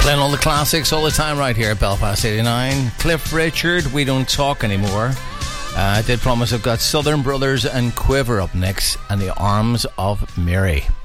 Playing all the classics all the time right here at Belfast 89. Cliff Richard, We Don't Talk Anymore. I did promise I've got Southern Brothers and Quiver up next, and The Arms of Mary.